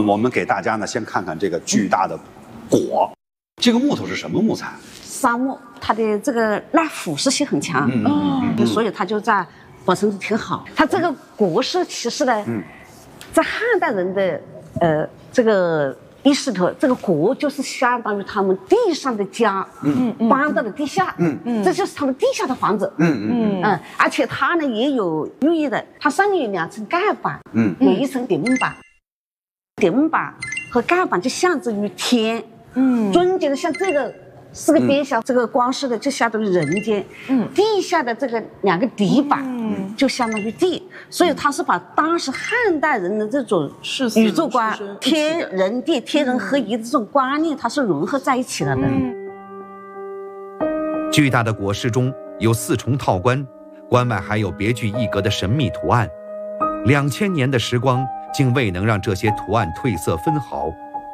我们给大家呢先看看这个巨大的果，这个木头是什么木材？ 杉木，它的这个耐腐蚀性很强，所以它就在保存的挺好。它这个果实其实呢，在汉代人的这个意识里头，这个国就是相当于他们地上的家，搬到了地下，这就是他们地下的房子，而且它呢也有寓意的，它上面有2层盖板，有1层顶板，顶板和盖板就象征于天，中间的像这个4个边角，这个光式的就相当于人间，地下的这个2个底板，就相当于地，所以它是把当时汉代人的这种宇宙观、天人地、天人合一的这种观念，它是融合在一起了的。 巨大的果实中有4重套关，关外还有别具一格的神秘图案，2000年的时光竟未能让这些图案褪色分毫。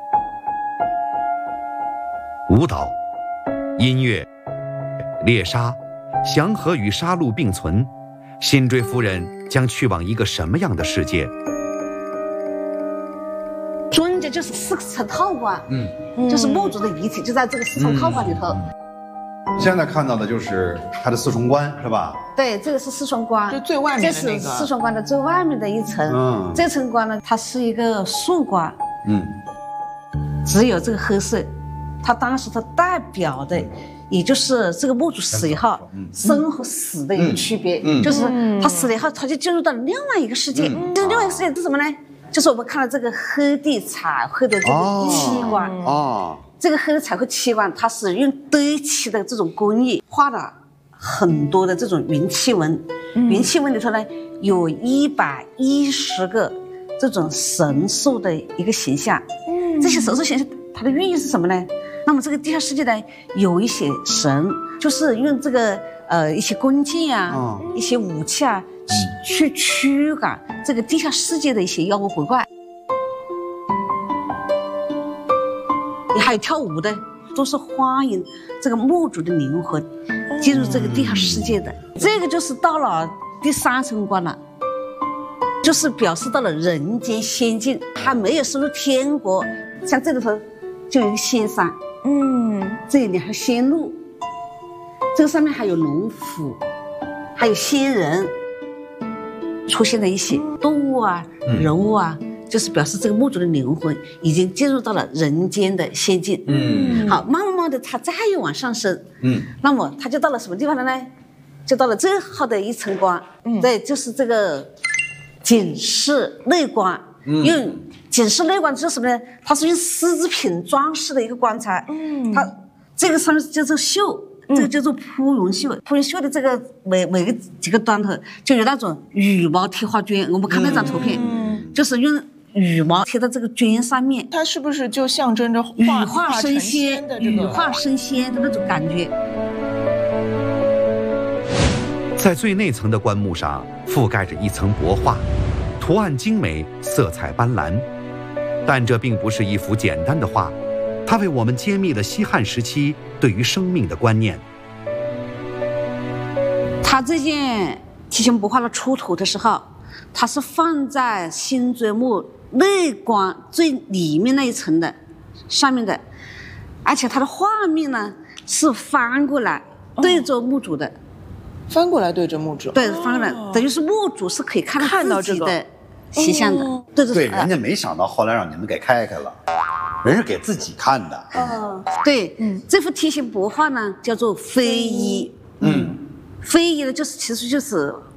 舞蹈、音乐、猎杀、祥和与杀戮并存，辛追夫人将去往一个什么样的世界？ 中间就是4层套关，就是木族的遗体就在这个4层套关里头。 现在看到的就是它的4重关，是吧？ 对，这个是4重关， 就最外面的那个。 这是4重关的最外面的一层。这层关呢，它是一个树关，只有这个黑色。它当时它代表的，也就是这个墓主死以后，生和死的一个区别，就是他死了以后，他就进入到了另外一个世界。这另外一个世界是什么呢？就是我们看到这个黑地彩绘的这个器官。这个黑的彩绘器官，它是用堆砌的这种工艺画了很多的这种云气纹。云气纹里头呢，有110个这种神兽的一个形象。这些神兽形象，它的寓意是什么呢？那么这个地下世界呢，有一些神，就是用这个一些弓箭啊，一些武器啊，去驱赶这个地下世界的一些妖魔鬼怪。还有跳舞的，都是欢迎这个墓主的灵魂进入这个地下世界的。这个就是到了第3层关了，就是表示到了人间仙境，还没有升入天国。像这里头就有一个仙山，这里还有仙路，这个上面还有龙虎，还有仙人，出现了一些动物啊、人物啊，就是表示这个墓主的灵魂已经进入到了人间的仙境。好，慢慢的它再往上升，那么它就到了什么地方了呢？就到了最后的一层关，对，就是这个警示内关。用警示内关就是什么呢？它是用丝织品装饰的一个棺材，它这个上面叫做绣，这个叫做铺绒绣。铺绒绣的这个每个几个端头就有那种羽毛贴花绢，我们看那张图片，就是用羽毛贴到这个绢上面。 它是不是就象征着羽化升仙的羽化升仙的那种感觉？ 在最内层的棺木上覆盖着一层帛画，图案精美，色彩斑斓。但这并不是一幅简单的画，它为我们揭秘了西汉时期对于生命的观念。 它这件提刑帛画的出土的时候，它是放在辛追墓内棺最里面那一层的上面的，而且它的画面呢是翻过来对着墓主的。 翻过来对着墓主， 对，翻过来，等于是墓主是可以看到自己的形象的。 对，人家没想到后来让你们给开开了，人是给自己看的。 对，这幅提刑帛画呢叫做飞衣。飞衣呢，其实就是